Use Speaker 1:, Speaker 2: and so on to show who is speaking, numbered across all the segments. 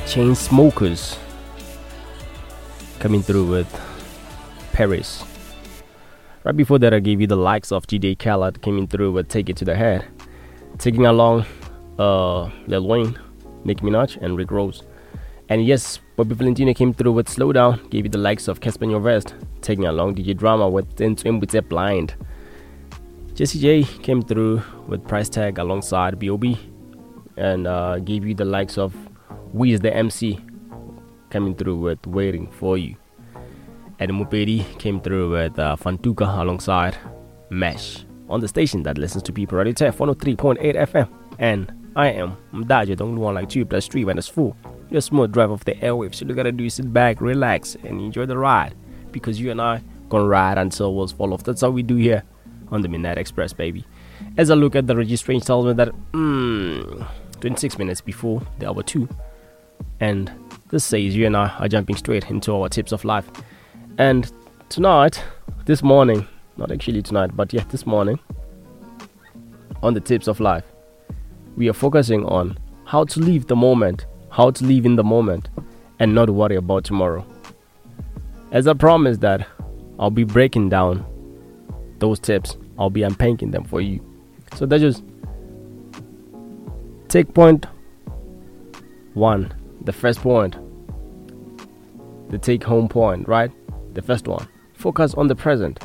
Speaker 1: Chain Smokers coming through with Paris. Right before that, I gave you the likes of GD Khaled coming through with Take It to the Head. Taking along Lil Wayne, Nicki Minaj, and Rick Ross. And yes, Bobby Valentino came through with Slow Down, gave you the likes of Casper Nyovest, taking along DJ Drama with Into Blind. Jessie J came through with Price Tag alongside B.O.B. and gave you the likes of Weez the MC coming through with Waiting For You. And Mupedi came through with Fantuka alongside Mesh on the station that listens to people Radio Tech 103.8 FM. And I am Mdaja, the only one like 2 plus 3 when it's full. You're a smooth drive off the airwaves, so you gotta do is sit back, relax, and enjoy the ride. Because you and I gonna ride until wheels fall off. That's how we do here on the Midnight Express, baby. As I look at the registration, tells me that 26 minutes before the hour 2. And this says you and I are jumping straight into our tips of life. And tonight, this morning, not actually tonight, but yeah, this morning, on the tips of life, we are focusing on how to live the moment, how to live in the moment, and not worry about tomorrow. As I promised that I'll be breaking down those tips, I'll be unpacking them for you. So that's just take point 1, the first point, the take home point, right? The first one, focus on the present.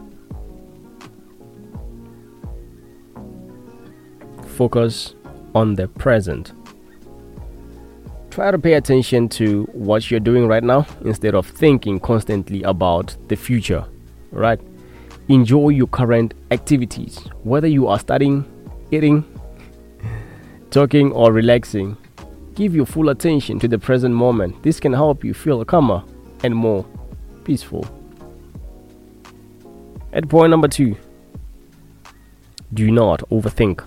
Speaker 1: Focus on the present. Try to pay attention to what you're doing right now instead of thinking constantly about the future, right? Enjoy your current activities, whether you are studying, eating, talking, or relaxing. Give your full attention to the present moment. This can help you feel calmer and more peaceful. At point number 2, do not overthink.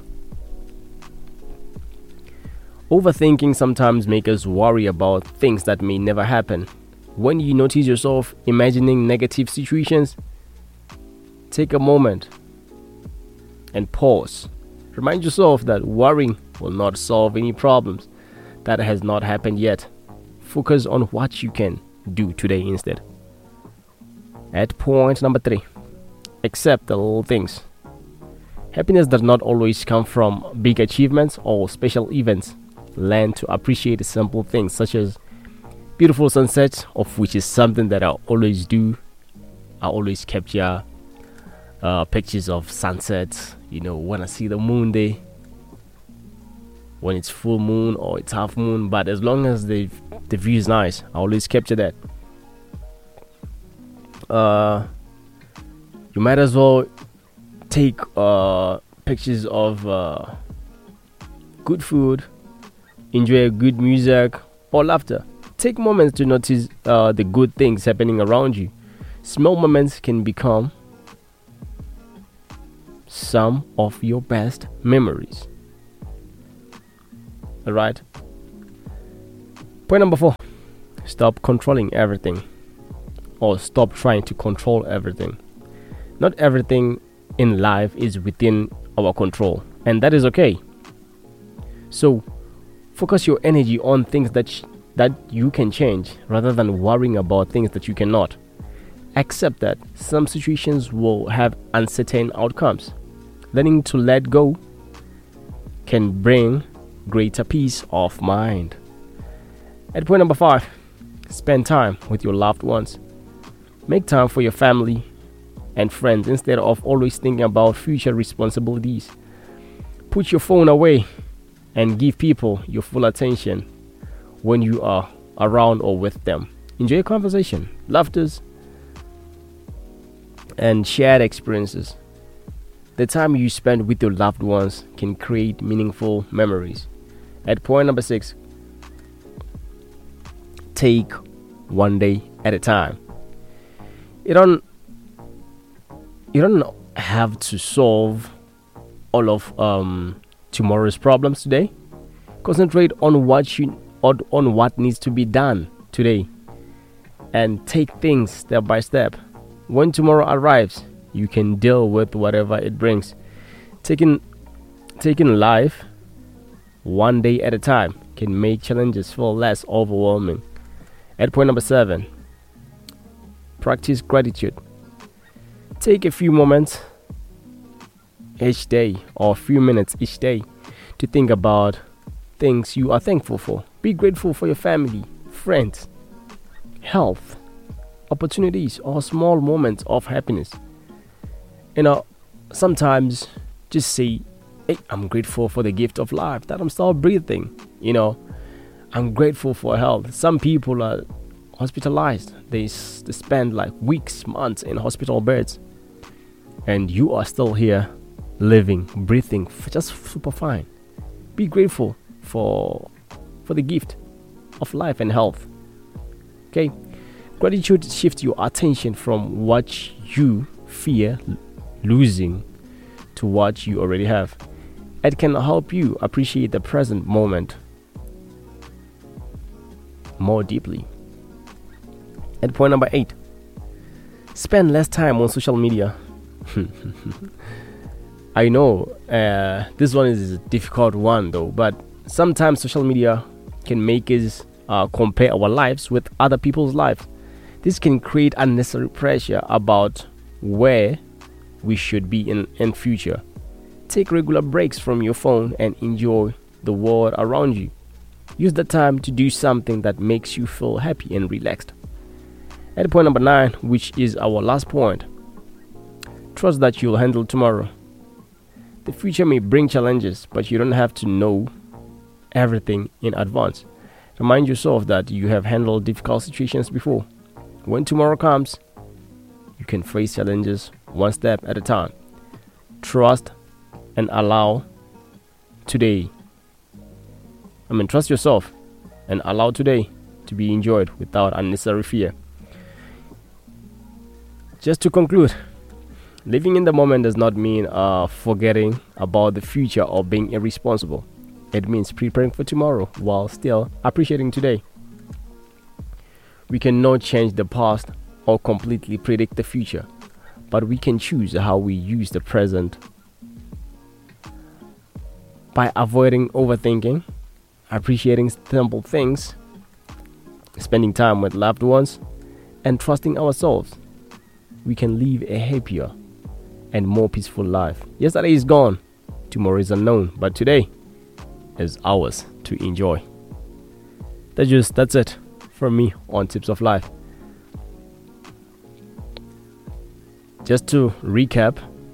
Speaker 1: Overthinking sometimes makes us worry about things that may never happen. When you notice yourself imagining negative situations, take a moment and pause. Remind yourself that worrying will not solve any problems that has not happened yet. Focus on what you can do today instead. At point number 3, accept the little things. Happiness does not always come from big achievements or special events. Learn to appreciate the simple things such as beautiful sunsets, of which is something that I always do. I always capture pictures of sunsets, when I see the moon day, when it's full moon or it's half moon, but as long as the view is nice, I always capture that. You might as well take pictures of good food, enjoy good music or laughter. Take moments to notice the good things happening around you. Small moments can become some of your best memories. Alright. Point number 4. Stop controlling everything, or stop trying to control everything. Not everything in life is within our control, and that is okay. So focus your energy on things that you can change rather than worrying about things that you cannot. Accept that some situations will have uncertain outcomes. Learning to let go can bring greater peace of mind. At point number 5, spend time with your loved ones. Make time for your family and friends instead of always thinking about future responsibilities. Put your phone away and give people your full attention when you are around or with them. Enjoy conversation, laughters, and shared experiences. The time you spend with your loved ones can create meaningful memories. At point number 6, take one day at a time. You don't have to solve all of tomorrow's problems today. Concentrate on what needs to be done today, and take things step by step. When tomorrow arrives, you can deal with whatever it brings. Taking life one day at a time can make challenges feel less overwhelming. At point number 7, practice gratitude. Take a few moments each day or a few minutes each day to think about things you are thankful for. Be grateful for your family, friends, health, opportunities, or small moments of happiness. Sometimes just say, hey, I'm grateful for the gift of life, that I'm still breathing. I'm grateful for health. Some people are hospitalized. They spend like weeks, months in hospital beds. And you are still here, living, breathing, just super fine. Be grateful for the gift of life and health. Okay? Gratitude shifts your attention from what you fear losing to what you already have. It can help you appreciate the present moment more deeply. At point number 8, spend less time on social media. I know this one is a difficult one though, but sometimes social media can make us compare our lives with other people's lives. This can create unnecessary pressure about where we should be in future. Take regular breaks from your phone and enjoy the world around you. Use the time to do something that makes you feel happy and relaxed. At point number 9, which is our last point, trust that you'll handle tomorrow. The future may bring challenges, but you don't have to know everything in advance. Remind yourself that you have handled difficult situations before. When tomorrow comes, you can face challenges one step at a time. Trust and allow today. Trust yourself and allow today to be enjoyed without unnecessary fear. Just to conclude, living in the moment does not mean forgetting about the future or being irresponsible. It means preparing for tomorrow while still appreciating today. We cannot change the past or completely predict the future, but we can choose how we use the present. By avoiding overthinking, appreciating simple things, spending time with loved ones, and trusting ourselves, we can live a happier and more peaceful life. Yesterday is gone, tomorrow is unknown, but today is ours to enjoy. That's it from me on Tips of Life. Just to recap,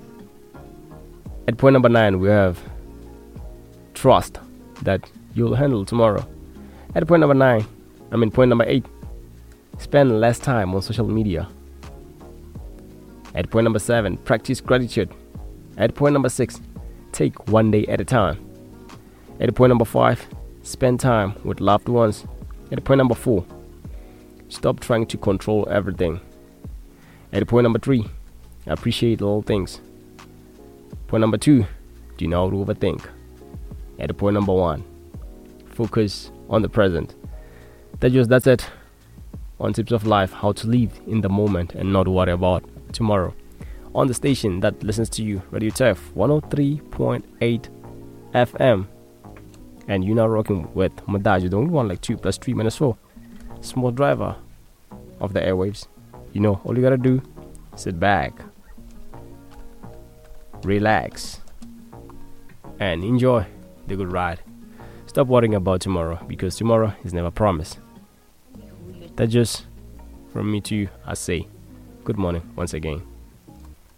Speaker 1: at point number 9, we have trust that you'll handle tomorrow. At point number 8, spend less time on social media. At point number 7, practice gratitude. At point number 6, take one day at a time. At point number 5, spend time with loved ones. At point number 4, stop trying to control everything. At point number 3, appreciate all things. Point number 2, do not overthink. At point number 1, focus on the present. That's it on Tips of Life, how to live in the moment and not worry about tomorrow. On the station that listens to you, Radio TEF 103.8 FM. And you're now rocking with Madaj, the only one like 2 plus 3 minus 4. Small driver of the airwaves. All you gotta do, sit back, relax, and enjoy the good ride. Stop worrying about tomorrow, because tomorrow is never promised. That's just from me to you. I say good morning once again.